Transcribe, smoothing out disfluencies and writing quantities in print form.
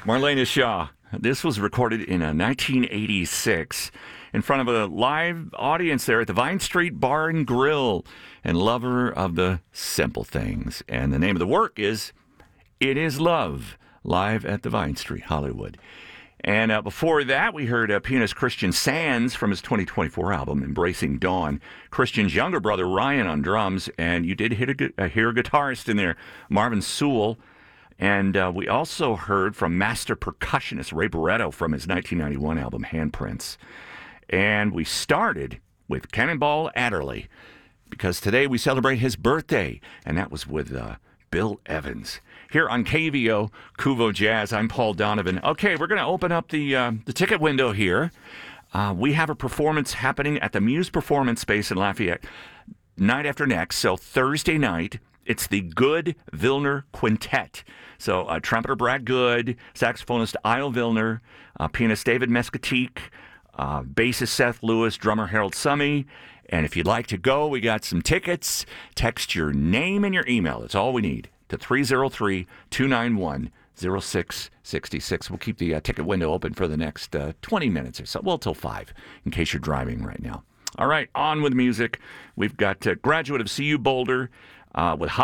Marlena Shaw. This was recorded in 1986 in front of a live audience there at the Vine Street Bar and Grill, and lover of the simple things. And the name of the work is It Is Love, live at the Vine Street, Hollywood. And before that, we heard pianist Christian Sands from his 2024 album, Embracing Dawn. Christian's younger brother, Ryan, on drums. And you did hear a guitarist in there, Marvin Sewell. And we also heard from master percussionist Ray Barretto from his 1991 album, Handprints. And we started with Cannonball Adderley, because today we celebrate his birthday. And that was with Bill Evans. Here on KVO, Kuvo Jazz, I'm Paul Donovan. Okay, we're going to open up the ticket window here. We have a performance happening at the Muse Performance Space in Lafayette night after next. So Thursday night, it's the Good Vilner Quintet. So trumpeter Brad Good, saxophonist Isle Vilner, pianist David Mescatique, bassist Seth Lewis, drummer Harold Summey. And if you'd like to go, we got some tickets. Text your name and your email. That's all we need, to 303-291-0666. We'll keep the ticket window open for the next 20 minutes or so. Well, till 5, in case you're driving right now. All right, on with music. We've got graduate of CU Boulder with